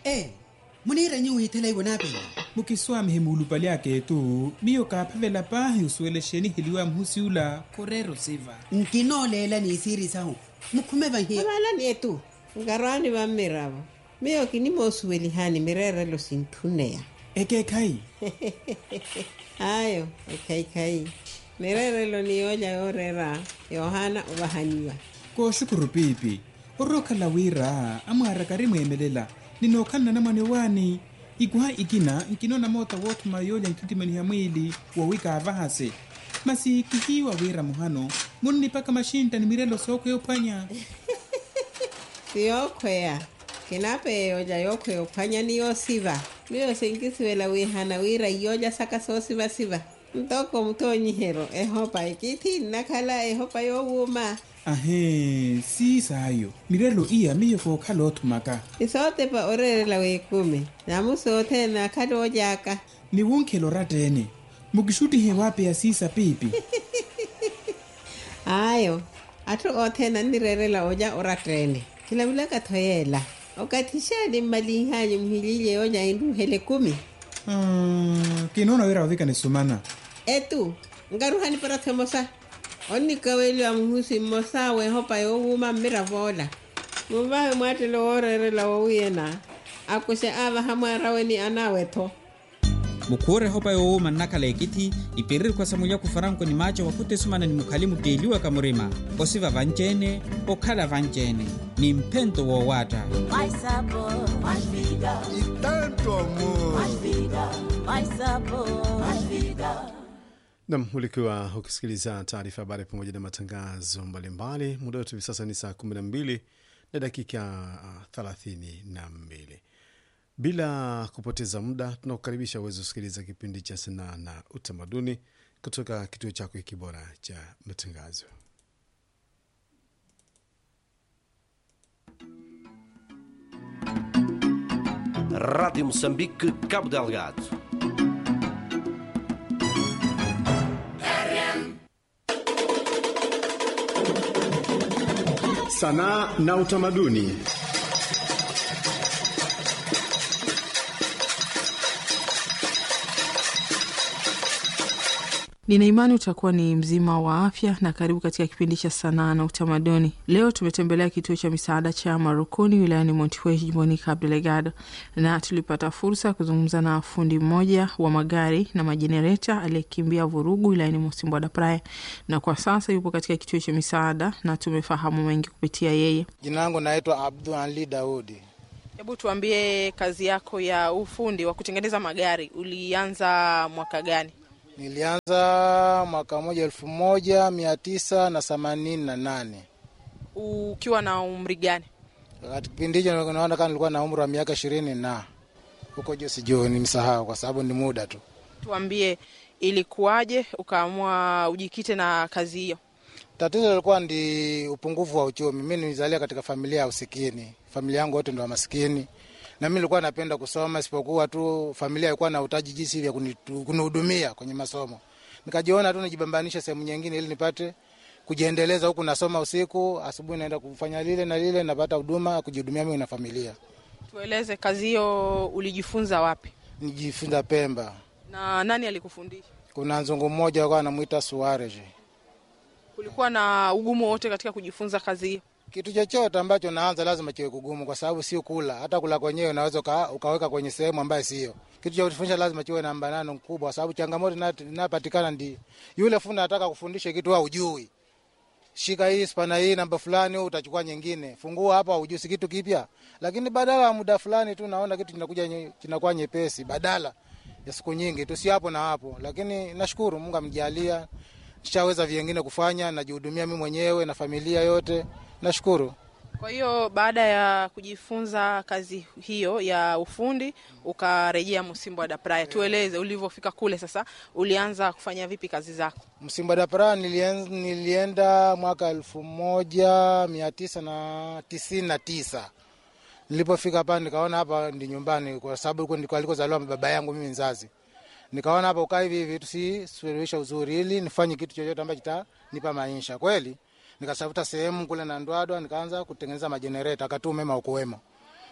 munira nyu hitela ibona pele mukiswami hemulu pali yake tu miyo kaphavela pahi usuelesheni hiliwa mhusiula korero siva nkinolela ni siri sahu mukhume banhi abala nietu ngarani ba mirabo miyo kinimo suelihani mirere lo sintunea eke kai ayo kai mirere lo nioja orera Yohana ubahaniwa ko shukuru pipi oroka lawira amara karimu emelela ninokana na mwane wani ikuha ikina nkinona mota wotu mayoja nkitimani ya mwili wawika avahase masi kihiwa wira muhano muni paka mashinta ni mirelo soko yopanya siyokwea kinape yoja yokwe yopanya niyo siva miyo sinkisiwela wihana wira yoja saka so siva ntoko mtonyihero ehopa ikiti nakala ehopa yowuma ahe si sayo mirelo iya miyo ko kalo tumaka isote pa orerela wekume namusote na kado jaka ni wonkelo ratene mukishuti hewape ya sisa pipi ayo atu otena nirerela oja oratene kila bila kathoyela okatishani malihanyi mhilile oja indu hele 10 kinona wira udhika ni sumana etu ngaruhani para temosa onni kaweli wa muhusi mosa we hopa yowuma miravola mubahe mwatelo orerela wuyena akuse ava hamara weni anaweto mukure hopa yowuma nakala ekiti ipirir kwa samulia kufaranko ni macho wakute sumana ni mukalimu deliwa kamurima osiva vanjene okala vanjene ni mpento wa wata My sabor, my vida y tanto amor. My vida, my sabor, my vida. Nam ulikuwa ukisikiliza taarifa habari pamoja na matangazo mbalimbali. Muda wetu hivi sasa ni saa 12 na dakika 32. Bila kupoteza muda tunakukaribisha uweze kusikiliza kipindi cha sanaa na utamaduni kutoka kituo chako kibora cha matangazo. Rádio Moçambique, Cabo Delgado. Sanaa na utamaduni. Nina imani utakuwa ni mzima wa afya na karibu katika kipindi cha sanaa na utamaduni. Leo tumetembelea kituo cha misaada cha Marukuni wilayani Montiwe jimboni Cabo Delgado na tulipata fursa kuzungumza na fundi mmoja wa magari na majenereta aliyekimbia vurugu wilayani Mocimboa da Praia na kwa sasa yupo katika kituo cha misaada na tumefahamu mengi kupitia yeye. Jina langu naitwa Abdul Ali Daudi. Hebu tuambie kazi yako ya ufundi wa kutengeneza magari ulianza mwaka gani? Nilianza mwaka 1988. Ukiwa na umri gani? Wakati kipindi hicho naona kama nilikuwa na umri wa miaka 20 na huko juu sijui nimsahau kwa sababu ni muda tu. Tuambie ilikuwaje ukaamua ujikite na kazi hiyo? Tatizo lilikuwa ndi upungufu wa uchumi. Mimi nilizalia katika familia ya usikini. Familia yangu wote ndio maskini. Na mimi nilikuwa napenda kusoma isipokuwa tu familia ilikuwa na utaji jinsi ya kunihudumia kwenye masomo. Nikajiona tu nijibambanisha sehemu nyingine ili nipate kujiendeleza huku nasoma usiku, asubuhi naenda kufanya lile na lile napata huduma kujihudumia mimi na familia. Tueleze kazi hiyo ulijifunza wapi? Nijifunza Pemba. Na nani alikufundisha? Kuna nzungu mmoja alikuwa anamuita Suarez. Kulikuwa na ugumu wote katika kujifunza kazi hiyo? Kitu chochote ambacho naanza lazima kiwe kugumu kwa sababu sio kula. Hata kula kwenyewe unaweza ukaweka kwenye sehemu ambayo sio. Kitu cha kufundisha lazima kiwe na mbanano mkubwa kwa sababu changamoto inapatikana ndi yule fundi anataka kufundisha kitu au hujui. Shika hii spana hii namba fulani utachukua nyingine. Fungua hapa hujui kitu kipya. Lakini badala ya muda fulani tu naona kitu kinakuwa nyepesi badala ya siku nyingi tu si hapo na hapo. Lakini nashukuru Mungu amjalia nishaweza vingine kufanya najihudumia mimi mwenyewe na familia yote. Nashukuru. Kwa hiyo baada ya kujifunza kazi hiyo ya ufundi ukarejea Mocimboa da Praia. Tueleze ulivyofika kule sasa ulianza kufanya vipi kazi zako? Mocimboa da Praia nilienda mwaka 1999. Nilipofika hapa nikaona hapa ndi nyumbani kwa sababu huko ndiko alikozaliwa baba yangu mimi mzazi. Nikaona hapa ukai hivi vitu si suluhisha uzuri ili nifanye kitu chochote ambacho kitanipa maisha. Kweli nikasafuta sehemu kule na Ndwadwa nikaanza kutengeneza majenereta akatu umeme ukoemo.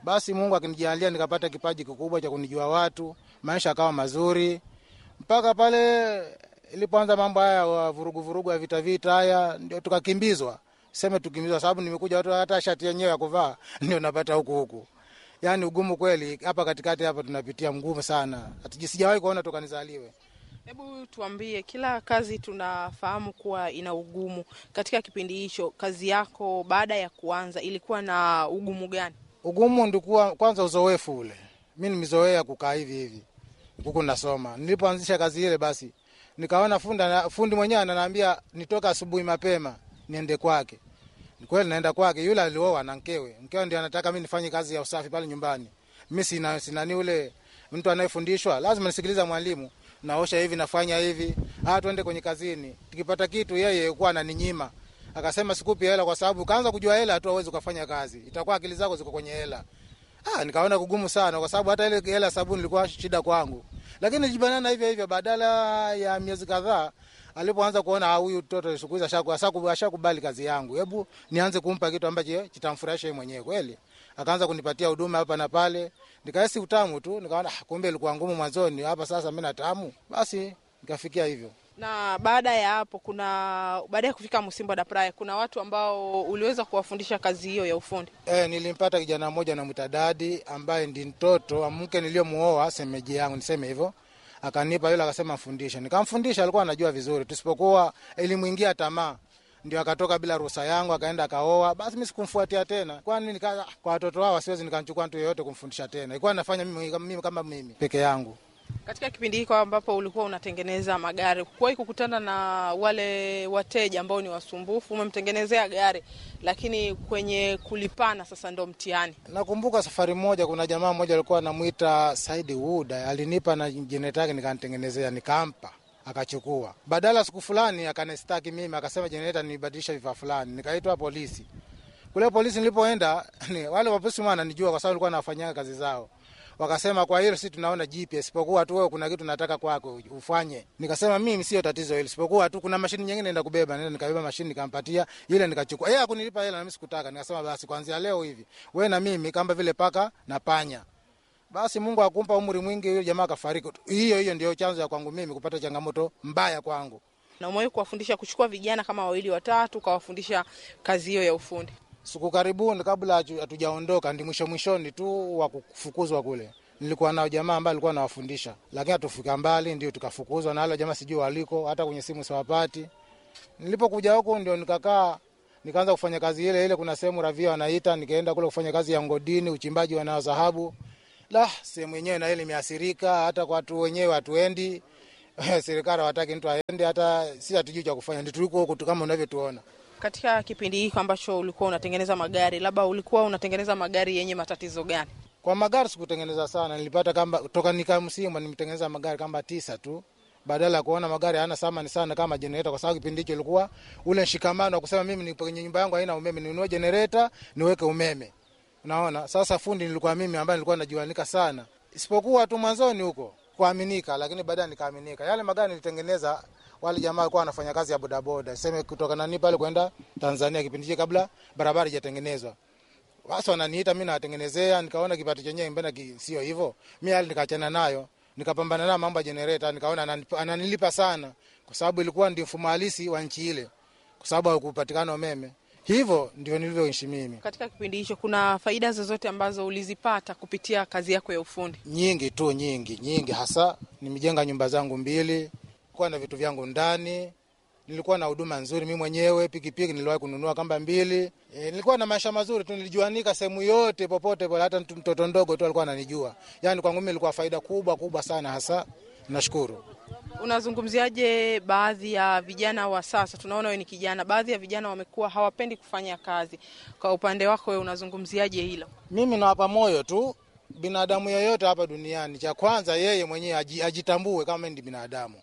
Basi Mungu akinijalia nikapata kipaji kikubwa cha kunijua watu, maisha yakawa mazuri. Mpaka pale ilipoanza mambo haya wa vurugu ya vita haya, ndio tukakimbizwa. Sema tukimbizwa sababu nimekuja watu hata shati yenyewe ya kuvaa ndio napata huku. Yaani ugumu kweli hapa katikati hapa tunapitia mgumu sana. Sijawahi kuona toka nizaliwe. Hebu tuambie, kila kazi tunafahamu kuwa ina ugumu. Katika kipindi hicho, kazi yako baada ya kuanza ilikuwa na ugumu gani? Ugumu ndikuwa kwanza uzoefu ule. Mimi nimezoea kukaa hivi. Huku nasoma. Nilipoanzisha kazi ile basi nikaona fundi mwenyewe ananiambia nitoka asubuhi mapema niende kwake. Ni kweli naenda kwake, yule alioa na mkewe. Mkewe ndiye anataka mimi nifanye kazi ya usafi pale nyumbani. Mimi sina ni ule mtu anayefundishwa, lazima nisikiliza mwalimu. Naosha hivi, nafanya hivi. Tuende kwenye kazini. Tukipata kitu yeye alikuwa ananinyima. Akasema sikupi hela kwa sababu kaanza kujua hela tu hauwezi kufanya kazi. Itakuwa akili zako ziko kwenye hela. Nikaona kugumu sana kwa sababu hata ile hela sabuni ilikuwa shida kwangu. Lakini nijibanana hivyo badala ya miezi kadhaa alipoanza kuona huyu mtoto sikuiza ashakubali kazi yangu. Hebu nianze kumpa kitu ambacho kitamfurahisha yeye mwenyewe kweli. Akaanza kunipatia huduma hapa na pale. Nikahisi utamu tu, nikaona kumbe ilikuwa ngumu mwanzoni, hapa sasa mimi natamu. Basi nikafikia hivyo. Na baada ya hapo baada ya kufika Musimbo da Praia kuna watu ambao uliweza kuwafundisha kazi hiyo ya ufundi? Nilimpata kijana mmoja na mtadadi ambaye ndi mtoto wa mke niliyomuoa semeji yangu, niseme hivyo. Akanipa yule akasema mfundishe. Nikamfundisha, alikuwa anajua vizuri. Tusipokuwa elimuingia tamaa. Ndio akatoka bila ruhusa yangu akaenda akaoa. Basi mimi sikumfuatia tena. Kwani kwa watoto wao siwezi nikamchukua mtu yeyote kumfundisha tena. Ilikuwa nafanya mimi kama mimi peke yangu. Katika kipindi hiko ambapo ulikuwa unatengeneza magari, kuwahi kukutana na wale wateja ambao ni wasumbufu, umemtengenezea gari lakini kwenye kulipana sasa ndo mtihani? Nakumbuka safari moja kuna jamaa mmoja alikuwa anamuita Saidi Wood, alinipa na generator yake nikanitengenezea, nikampa akachukua. Badala siku fulani akanistaki mimi, akasema generator nibadilisha vifaa fulani. Nikaitwa polisi. Kule polisi nilipoenda wale wapolisi wananijua kwa sababu nilikuwa nafanyia kazi zao. Wakasema kwa hilo sisi tunaona GPS, sipokuwa tu wewe kuna kitu nataka kwako ufanye. Nikasema mimi sio tatizo hilo, sipokuwa tu kuna mashini nyingine naenda kubeba. Nenda nikabeba mashini nikampatia, ile nikachukua. Yeye hakunilipa hela na mimi sikutaka. Nikasema basi kuanzia leo hivi wewe na mimi kama vile paka na panya. Basi Mungu akumpa umri mwingi, yule jamaa akafariki. Hiyo ndio chanzo ya kwangu mimi kupata changamoto mbaya kwangu. Na umewahi kuwafundisha kuchukua vijana kama 2 watatu kawafundisha kazi hiyo ya ufundi? Siku karibuni kabla hatujaondoka ndi mwishoni tu wa kufukuzwa kule. Nilikuwa nao jamaa ambaye alikuwa anawafundisha. Lakini hatufika mbali ndio tukafukuzwa na wale jamaa sijui waliko, hata kwenye simu siwapati. Nilipokuja huko ndio nikakaa nikaanza kufanya kazi ile kuna sehemu Ravia wanaita, nikaenda kule kufanya kazi ya ngodini, uchimbaji wa dhahabu. Sehemu yenyewe na ile imeathirika, hata kwa watu wenyewe hatuendi. Serikali hawataki mtu aende, hata si hatujui cha kufanya. Ndio tuliko huko kama unavyotuona. Katika kipindi hiki ambacho ulikuwa unatengeneza magari, labda ulikuwa unatengeneza magari yenye matatizo gani? Kwa magari sikutengeneza sana, nilipata kama toka nikamsimu nimetengeneza magari kama 9 tu. Badala ya kuona magari hana thamani sana kama generator, kwa sababu kipindi hicho ilikuwa ule shikamano wa kusema mimi nipo kwenye nyumba yangu haina umeme, ninunue generator niweke umeme. Unaona? Sasa fundi nilikuwa mimi ambaye nilikuwa najuanika sana. Isipokuwa tu mwanzoni huko kuaminika, lakini baadaye nikaaminika. Yale magari nilitengeneza wale jamaa walikuwa wanafanya kazi ya bodaboda. Sema kutoka nani pale kwenda Tanzania kipindi hicho kabla barabara haijatengenezwa. Watu wananiita mimi nawatengenezea, nikaona kipato chenyewe mbona sio hivyo. Mimi hali nikaachana nayo, nikapambana na mambo ya generator, nikaona ananilipa sana kwa sababu ilikuwa ndio mfumo halisi wa nchi ile. Kwa sababu hakupatikana umeme. Hivyo ndio nilivyoishi mimi. Katika kipindi hicho kuna faida zozote ambazo ulizipata kupitia kazi yako ya ufundi? Nyingi tu, nyingi hasa. Nimejenga nyumba zangu 2, kwa na vitu vyangu ndani. Nilikuwa na huduma nzuri mimi mwenyewe, pikipiki niliwahi kununua kamba 2. Nilikuwa na maisha mazuri tu, nilijuanika sehemu yote popote pale, hata mtoto ndogo tu alikuwa ananijua. Yaani kwangu mimi ilikuwa faida kubwa sana hasa. Nashukuru. Unazungumziaje baadhi ya vijana wa sasa? Tunaona wewe ni kijana, baadhi ya vijana wamekuwa hawapendi kufanya kazi. Kwa upande wako wewe unazungumziaje hilo? Mimi nawapa moyo tu binadamu yeyote hapa duniani. Cha kwanza yeye mwenyewe ajitambue kama ni binadamu.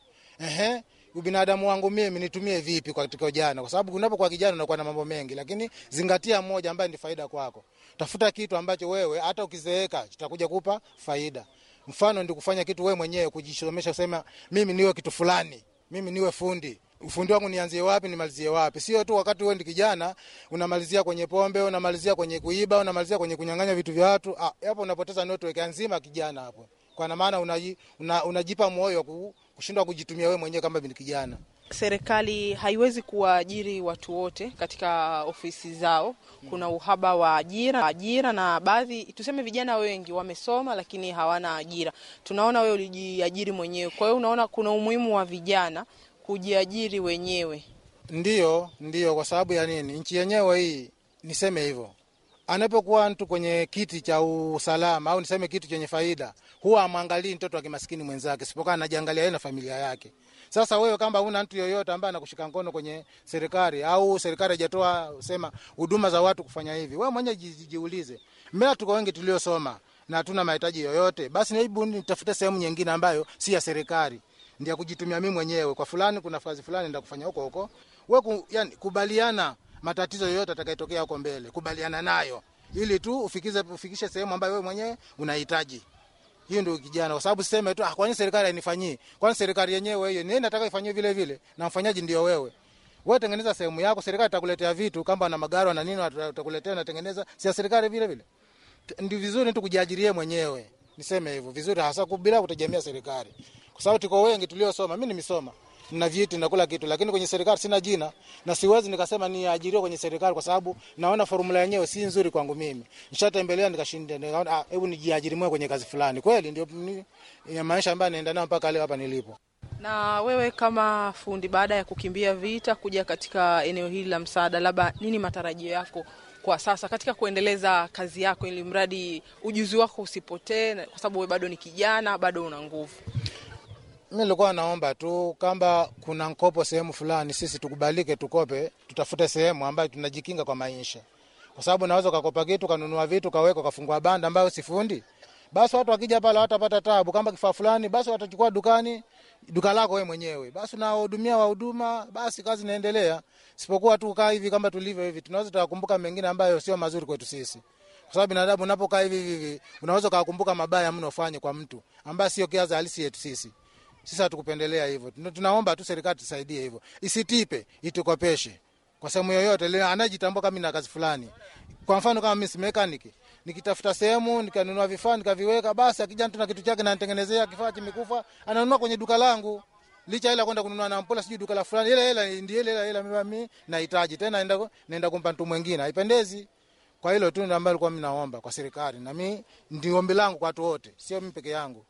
Ubinadamu wangu mimi nitumie vipi katika ujana? Kwa sababu unapokuwa kijana unakuwa na mambo mengi, lakini zingatia moja ambaye ni faida kwako. Tafuta kitu ambacho wewe hata ukizeeka kitakuja kupa faida. Mfano ndio kufanya kitu wewe mwenyewe, kujisomesha, kusema mimi niwe kitu fulani, mimi niwe fundi. ufundi wangu nianzie wapi nimalizie wapi. Sio tu wakati wewe ndi kijana unamalizia kwenye pombe, unamalizia kwenye kuiba, unamalizia kwenye kunyang'anya vitu vya watu. Hapo unapoteza network nzima kijana hapo. Kwa maana unajipa moyo kushindwa kujitumia wewe mwenyewe kama bin kijana. Serikali haiwezi kuajiri watu wote katika ofisi zao. Kuna uhaba wa ajira na baadhi tuseme vijana wengi wamesoma lakini hawana ajira. Tunaona wewe ulijiajiri mwenyewe. Kwa hiyo unaona kuna umuhimu wa vijana kujiajiri wenyewe. Ndiyo, kwa sababu ya nini? Nchi yenyewe hii niseme hivyo. Anapokuwa mtu kwenye kiti cha usalama au niseme kitu chenye faida, huwa amwangalii mtoto wa kimaskini mwenzake, sipokuwa anajiangalia yeye na familia yake. Sasa wewe kama una mtu yoyote ambaye anakushika mkono kwenye serikali au serikali haijatoa sema huduma za watu kufanya hivi, wewe mwenyewe jiulize. Mimi tuko wengi tuliosoma na hatuna mahitaji yoyote, basi hebu nitafute sehemu nyingine ambayo si ya serikali, ndio kujitumia mimi mwenyewe. Kwa fulani kuna kazi fulani nenda kufanya huko. Wewe yani kubaliana matatizo yoyote atakayotokea huko mbele, kubaliana nayo ili tu ufikishe sehemu ambayo wewe mwenyewe unahitaji. Hiyo ndio kijana, kwa sababu sema tu kwa nini serikali hainifanyii? Kwa nini serikali yenyewe hiyo nini nataka ifanywe vile vile na mfanyaji ndio wewe? Wewe tengeneza sehemu yako, serikali itakuletea vitu kama na magari na nini watakuletea na tengeneza, si serikali vile vile. Ndio vizuri tu kujiajiria mwenyewe. Niseme hivyo, vizuri hasa bila kutegemea serikali. Kwa sababu tuko wengi tuliosoma, mimi nimesoma, nina vyeti na kula kitu, lakini kwenye serikali sina jina na siwezi nikasema ni ajiriwa kwenye serikali kwa sababu naona formula yenyewe si nzuri kwangu mimi. Nishatembelea nikashinda, nikaona hebu nijiajiri mwenyewe kwenye kazi fulani. Kweli ndio ya maisha ambayo naenda nayo mpaka leo hapa nilipo. Na wewe kama fundi, baada ya kukimbia vita kuja katika eneo hili la msaada, labda nini matarajio yako kwa sasa katika kuendeleza kazi yako ili mradi ujuzi wako usipotee, kwa sababu wewe bado ni kijana, bado una nguvu? Mimi nilikuwa naomba tu kama kuna mkopo sehemu fulani sisi tukubalike tukope, tutafute sehemu ambayo tunajikinga kwa maisha. Kwa sababu naweza kukopa kitu, kanunua vitu, kaweka, kafungua banda ambayo sifundi. Basi watu wakija pale watapata taabu, kama kifaa fulani basi watachukua duka lako wewe mwenyewe. Basi unahudumia wahuduma, basi kazi inaendelea. Sipokuwa tu kaa hivi kama tulivyo hivi, tunaweza tukumbuka mengine ambayo sio mazuri kwetu sisi. Kwa sababu binadamu unapokaa hivi unaweza kukumbuka mabaya mnofanye kwa mtu ambaye sio kiaza halisi yetu sisi. Sisi hatukupendelea hivyo. Tunaomba tu serikali tusaidie hivyo. Isitipe, itukopeshe. Kwa sababu yoyote leo anajitambua kama na kazi fulani. Kwa mfano kama mimi si mechanic, nikitafuta sehemu nikanunua vifaa nikaviweka, basi akija mtu na kitu chake na nitengenezea kifaa kimekufa, ananunua kwenye duka langu. Licha ile kwenda kununua na mpola sijui duka la fulani, ile ndio ile mimi nahitaji. Tena naenda kumpa mtu mwingine. Haipendezi. Kwa hilo tu ndio ambalo nilikuwa mimi naomba kwa serikali. Na mimi ndio ombi langu kwa watu wote, sio mimi peke yangu.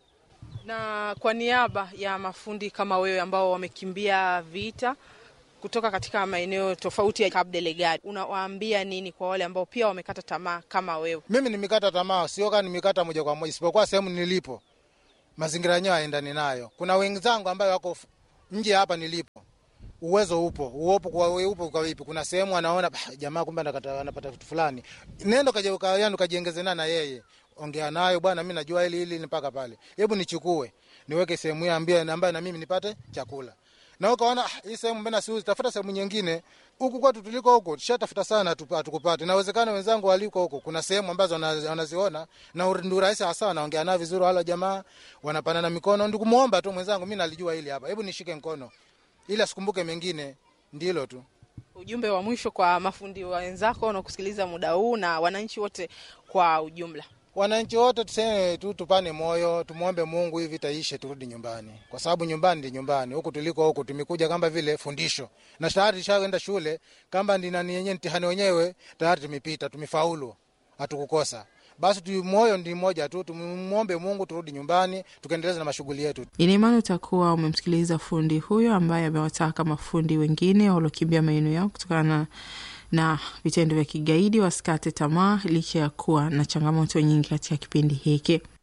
Na kwa niaba ya mafundi kama wewe ambao wamekimbia vita kutoka katika maeneo tofauti ya Cabo Delgado, unawaambia nini kwa wale ambao pia wamekata tamaa kama wewe? Mimi nimekata tamaa, sio kama nimekata moja kwa moja, isipokuwa sehemu nilipo mazingira yenyewe haendani nayo. Kuna wenzangu ambao wako nje hapa nilipo. Uwezo upo kwa vipi? Kuna sehemu anaona jamaa kumbe anapata vitu fulani. Nenda kajiongeze na yeye. Ongea nayo, bwana mimi najua hili mpaka pale. Hebu nichukue, niweke sehemu hii ambayo na mimi nipate chakula. Na ukaona hii sehemu mbona siuzi, tafuta sehemu nyingine. Huku kwetu tuliko huko, tushatafuta sana tukupate. Inawezekana wenzangu waliko huko, kuna sehemu ambazo wanaziona na ndio rahisi hasa, naongea nao vizuri, wala jamaa wanapanana mikono. Ndio kumuomba tu mwenzangu, mimi nalijua hili hapa. Hebu nishike mkono. Ila sikumbuke mengine, ndilo tu. Ujumbe wa mwisho kwa mafundi wenzako wanaokusikiliza muda huu na wananchi wote kwa ujumla? Wananchi wote tuseme tu tupane moyo, tumuombe Mungu hivi taishe turudi nyumbani. Kwa sababu nyumbani ndi nyumbani. Huku tuliko huku tumekuja kama vile fundisho. Na tayari tushaenda shule, kama ndi nani yenyewe mtihani wenyewe tayari tumepita, tumefaulu. Hatukukosa. Basi moyo ndi mmoja tu, tumuombe Mungu turudi nyumbani, tukaendeleza na mashughuli yetu. Ina imani utakuwa umemsikiliza fundi huyo ambaye amewataka mafundi wengine waliokimbia maeneo yao kutokana na vitendo vya kigaidi wasikate tamaa licha ya kuwa na changamoto nyingi katika kipindi hiki.